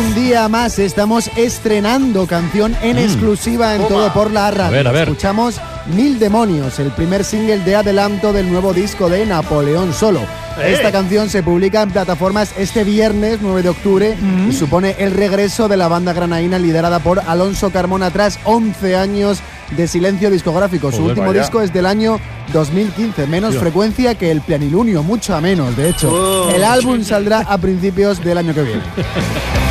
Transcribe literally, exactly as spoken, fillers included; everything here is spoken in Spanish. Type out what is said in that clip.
Un día más estamos estrenando canción en mm. exclusiva en Toma. Todo por la radio. A ver, a ver. Escuchamos Mil Demonios, el primer single de adelanto del nuevo disco de Napoleón Solo. ¡Eh! Esta canción se publica en plataformas este viernes nueve de octubre mm. y supone el regreso de la banda granaína liderada por Alonso Carmona tras once años de silencio discográfico. Su Joder, último vaya. disco es del año dos mil quince, menos Tío. frecuencia que el Planilunio, mucho a menos, de hecho. Oh, el álbum sí, sí. saldrá a principios del año que viene.